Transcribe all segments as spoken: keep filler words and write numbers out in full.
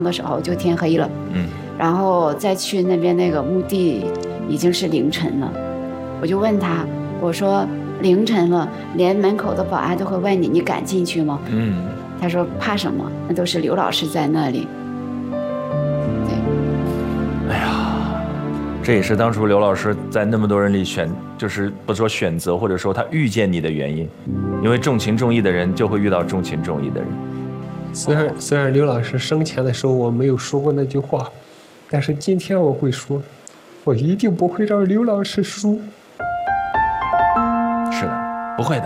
的时候就天黑了，嗯，然后再去那边那个墓地已经是凌晨了，我就问他，我说凌晨了，连门口的保安都会问你，你敢进去吗？嗯，他说怕什么？那都是刘老师在那里。 对，哎呀，这也是当初刘老师在那么多人里选，就是不说选择，或者说他遇见你的原因，因为重情重义的人就会遇到重情重义的人。 虽然虽然刘老师生前的时候我没有说过那句话，但是今天我会说，我一定不会让刘老师输。 是的，不会的。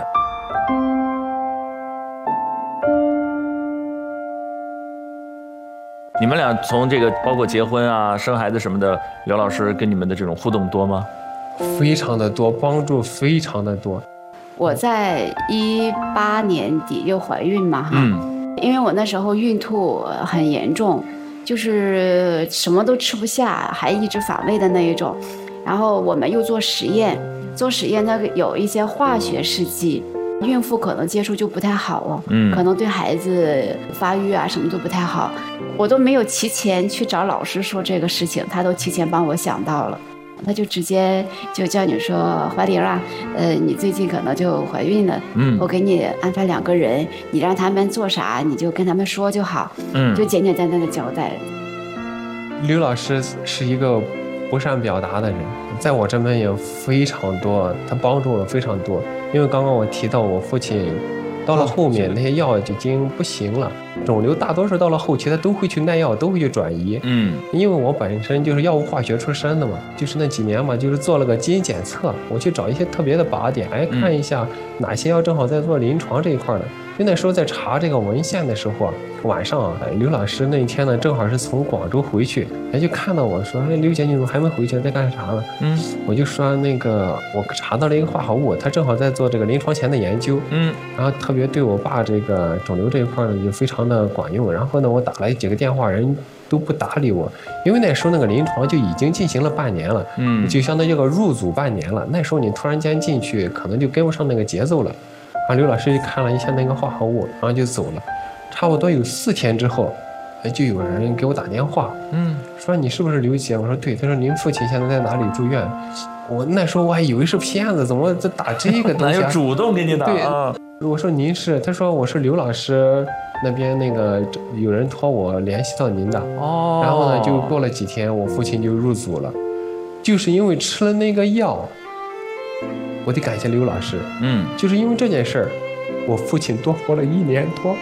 你们俩从这个包括结婚啊、生孩子什么的，刘老师跟你们的这种互动多吗？ 非常的多，帮助非常的多。 我在一八年底就怀孕嘛，哈。嗯，因为我那时候孕吐很严重，就是什么都吃不下，还一直反胃的那一种。然后我们又做实验，做实验那个有一些化学试剂，孕妇可能接触就不太好哦，嗯，可能对孩子发育啊什么都不太好。我都没有提前去找老师说这个事情，他都提前帮我想到了。他就直接就叫你说怀玲啊，呃，你最近可能就怀孕了，嗯，我给你安排两个人，你让他们做啥，你就跟他们说就好，嗯，就简简单单的交代。 刘老师是一个不善表达的人，在我这边也非常多，他帮助了非常多。因为刚刚我提到我父亲到了后面那些药已经不行了，肿瘤大多数到了后期他都会去耐药，都会去转移。嗯，因为我本身就是药物化学出身的嘛，就是那几年嘛，就是做了个基因检测，我去找一些特别的靶点，哎，看一下哪些药正好在做临床这一块的。就那时候在查这个文献的时候，晚上啊，刘老师那一天呢，正好是从广州回去，他就看到我说：“哎，刘姐，你怎么还没回去，在干啥呢？”嗯，我就说那个我查到了一个化合物，他正好在做这个临床前的研究，嗯，然后特别对我爸这个肿瘤这一块呢，就非常的管用。然后呢，我打了几个电话，人都不搭理我，因为那时候那个临床就已经进行了半年了，嗯，就相当于这个入组半年了。那时候你突然间进去，可能就跟不上那个节奏了。然后刘老师就看了一下那个化合物，然后就走了。差不多有四天之后，就有人给我打电话，嗯，说你是不是刘姐？我说对。他说您父亲现在在哪里住院？我那时候我还以为是骗子，怎么在打这个东西、啊？ 哪有主动给你打？ 对啊，我说您是，他说我是刘老师那边那个有人托我联系到您的。哦，然后呢，就过了几天，我父亲就入组了，就是因为吃了那个药。我得感谢刘老师，嗯，就是因为这件事儿，我父亲多活了一年多。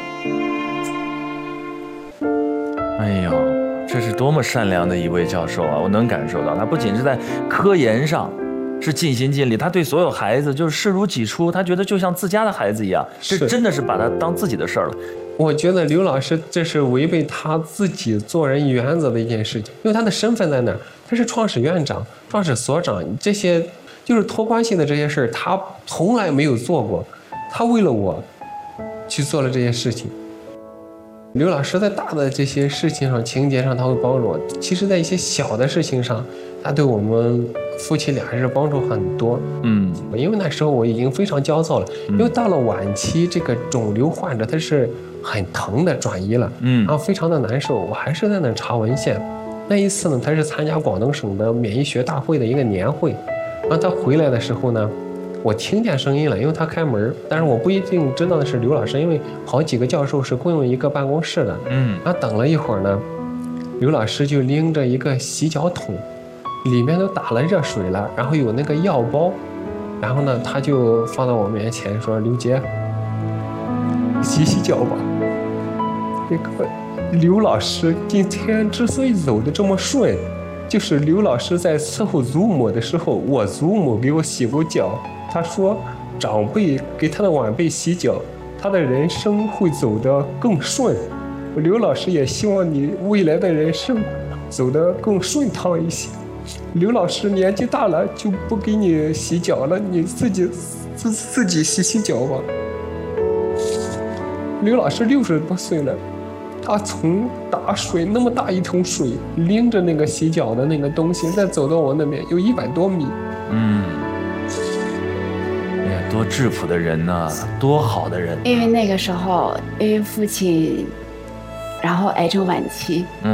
哎呦，这是多么善良的一位教授啊！我能感受到，他不仅是在科研上是尽心尽力，他对所有孩子就是视如己出，他觉得就像自家的孩子一样，这真的是把他当自己的事儿了。 我觉得刘老师这是违背他自己做人原则的一件事情，因为他的身份在那儿，他是创始院长、创始所长，这些。就是托关系的这些事儿，他从来没有做过，他为了我去做了这些事情。刘老师在大的这些事情上、情节上，他会帮助我；其实，在一些小的事情上，他对我们夫妻俩还是帮助很多。嗯，因为那时候我已经非常焦躁了，因为到了晚期，这个肿瘤患者他是很疼的，转移了，嗯，然后非常的难受。我还是在那查文献。那一次呢，他是参加广东省的免疫学大会的一个年会。然后他回来的时候呢，我听见声音了，因为他开门，但是我不一定知道的是刘老师，因为好几个教授是共用一个办公室的。嗯，然后等了一会儿呢，刘老师就拎着一个洗脚桶，里面都打了热水了，然后有那个药包，然后呢，他就放到我面前说：“刘杰，洗洗脚吧。”这个刘老师今天之所以走得这么顺，就是刘老师在伺候祖母的时候，我祖母给我洗过脚。他说，长辈给他的晚辈洗脚，他的人生会走得更顺。刘老师也希望你未来的人生走得更顺畅一些。刘老师年纪大了，就不给你洗脚了，你自己自自己洗洗脚吧。刘老师六十多岁了。他从打水那么大一桶水，拎着那个洗脚的那个东西，再走到我那边，有一百多米。嗯， 哎呀，多质朴的人呐、啊，多好的人。 因为那个时候，因为父亲然后癌症晚期。